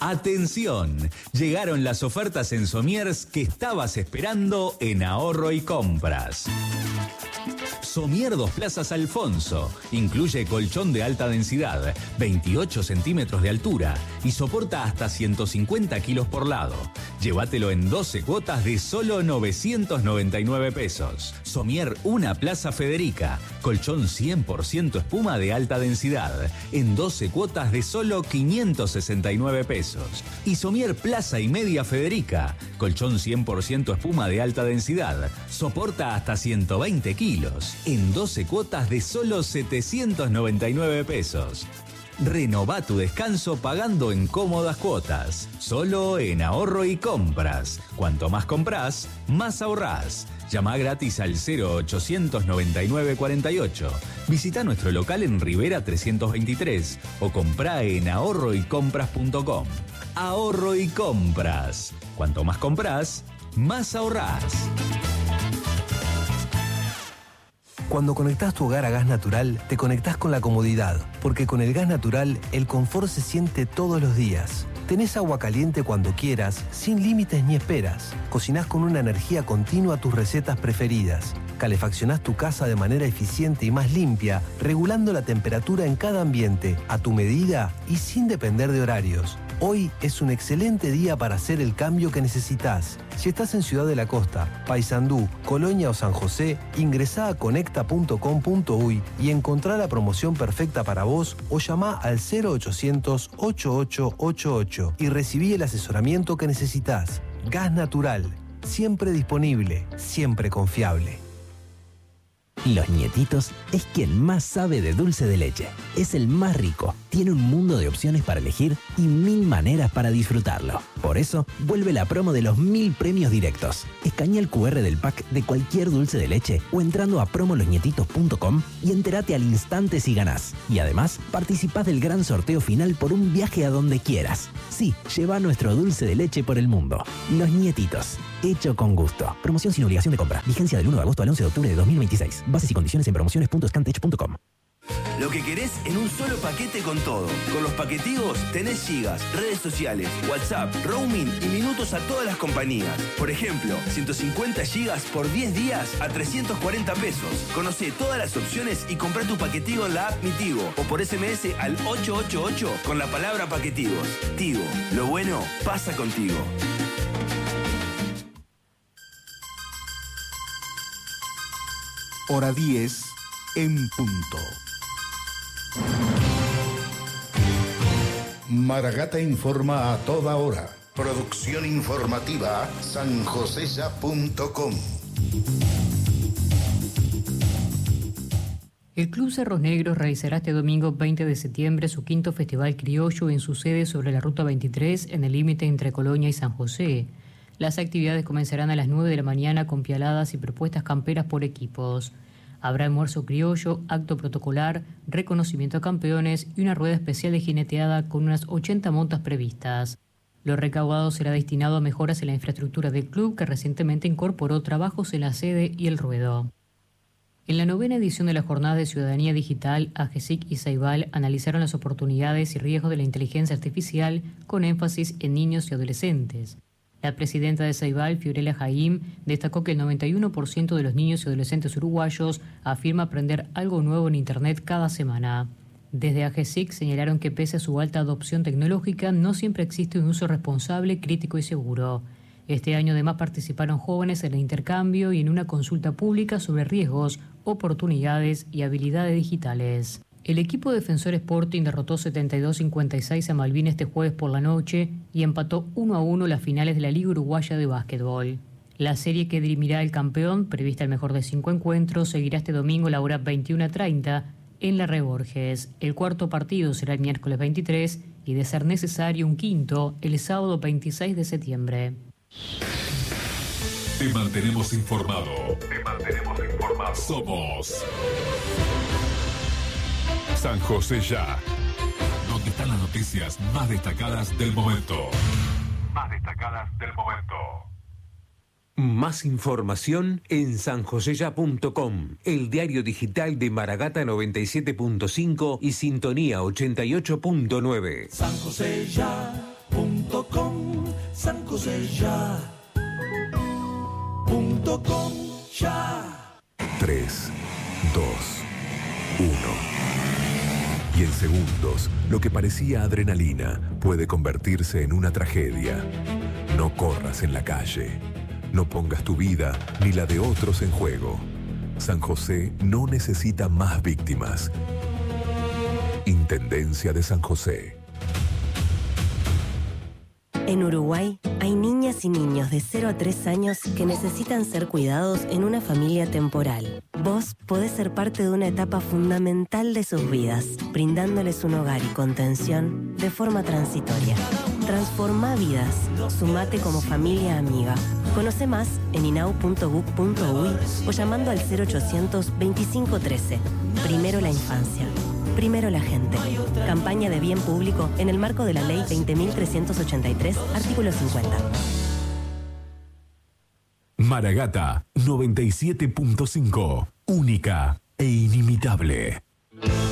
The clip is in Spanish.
¡Atención! Llegaron las ofertas en Somiers que estabas esperando en Ahorro y Compras. Somier 2 Plazas Alfonso. Incluye colchón de alta densidad, 28 centímetros de altura y soporta hasta 150 kilos por lado. Llévatelo en 12 cuotas de solo 999 pesos. Somier 1 Plaza Federica. Colchón 100% espuma de alta densidad. En 12 cuotas de solo 569 pesos. Y Somier Plaza y Media Federica. Colchón 100% espuma de alta densidad. Soporta hasta 120 kilos. En 12 cuotas de solo 799 pesos. Renová tu descanso pagando en cómodas cuotas. Solo en Ahorro y Compras. Cuanto más comprás, más ahorrás. Llama gratis al 0800 99 48. Visita nuestro local en Rivera 323 o comprá en ahorroycompras.com. Ahorro y Compras. Cuanto más comprás, más ahorrás. Cuando conectás tu hogar a gas natural, te conectás con la comodidad, porque con el gas natural, el confort se siente todos los días. Tenés agua caliente cuando quieras, sin límites ni esperas. Cocinás con una energía continua tus recetas preferidas. Calefaccionás tu casa de manera eficiente y más limpia, regulando la temperatura en cada ambiente, a tu medida y sin depender de horarios. Hoy es un excelente día para hacer el cambio que necesitas. Si estás en Ciudad de la Costa, Paysandú, Colonia o San José, ingresá a conecta.com.uy y encontrá la promoción perfecta para vos o llamá al 0800 8888 y recibí el asesoramiento que necesitas. Gas natural, siempre disponible, siempre confiable. Los Nietitos es quien más sabe de dulce de leche. Es el más rico, tiene un mundo de opciones para elegir y 1000 maneras para disfrutarlo. Por eso, vuelve la promo de los 1000 premios directos. Escanea el QR del pack de cualquier dulce de leche o entrando a promolosnietitos.com y entérate al instante si ganás. Y además, participás del gran sorteo final por un viaje a donde quieras. Sí, lleva nuestro dulce de leche por el mundo. Los Nietitos, hecho con gusto. Promoción sin obligación de compra. Vigencia del 1 de agosto al 11 de octubre de 2026. Bases y condiciones en promociones.scantech.com. Lo que querés en un solo paquete con todo. Con los paquetivos tenés gigas, redes sociales, WhatsApp, roaming y minutos a todas las compañías. Por ejemplo, 150 gigas por 10 días a 340 pesos. Conocé todas las opciones y comprá tu paquetivo en la app Mi Tigo o por SMS al 888 con la palabra paquetivos. Tigo, lo bueno pasa contigo. Hora 10 en punto. Maragata informa a toda hora. Producción informativa sanjoseya.com. El Club Cerros Negros realizará este domingo 20 de septiembre su quinto Festival Criollo en su sede sobre la Ruta 23 en el límite entre Colonia y San José. Las actividades comenzarán a las 9 de la mañana con pialadas y propuestas camperas por equipos. Habrá almuerzo criollo, acto protocolar, reconocimiento a campeones y una rueda especial de jineteada con unas 80 montas previstas. Lo recaudado será destinado a mejoras en la infraestructura del club, que recientemente incorporó trabajos en la sede y el ruedo. En la 9ª edición de la Jornada de Ciudadanía Digital, AGESIC y Ceibal analizaron las oportunidades y riesgos de la inteligencia artificial con énfasis en niños y adolescentes. La presidenta de Ceibal, Fiorella Jaim, destacó que el 91% de los niños y adolescentes uruguayos afirma aprender algo nuevo en Internet cada semana. Desde AGESIC señalaron que pese a su alta adopción tecnológica, no siempre existe un uso responsable, crítico y seguro. Este año además participaron jóvenes en el intercambio y en una consulta pública sobre riesgos, oportunidades y habilidades digitales. El equipo Defensor Sporting derrotó 72-56 a Malvin este jueves por la noche y empató 1-1 las finales de la Liga Uruguaya de Básquetbol. La serie que dirimirá el campeón, prevista el mejor de 5 encuentros, seguirá este domingo a la hora 21:30 en la Reborges. El cuarto partido será el miércoles 23 y, de ser necesario, un quinto el sábado 26 de septiembre. Te mantenemos informado. Te mantenemos informado. Somos San José Ya, donde están las noticias más destacadas del momento. Más destacadas del momento. Más información en sanjoseya.com, el diario digital de Maragata 97.5 y Sintonía 88.9. sanjoseya.com sanjosenya.com, sanjosenya.com, ya. 3, 2, 1. Y en segundos, lo que parecía adrenalina puede convertirse en una tragedia. No corras en la calle. No pongas tu vida ni la de otros en juego. San José no necesita más víctimas. Intendencia de San José. En Uruguay hay niñas y niños de 0 a 3 años que necesitan ser cuidados en una familia temporal. Vos podés ser parte de una etapa fundamental de sus vidas, brindándoles un hogar y contención de forma transitoria. Transforma vidas. Sumate como familia amiga. Conoce más en inau.gov.uy o llamando al 0800 2513. Primero la infancia. Primero la gente. Campaña de bien público en el marco de la Ley 20.383, artículo 50. Maragata 97.5. Única e inimitable.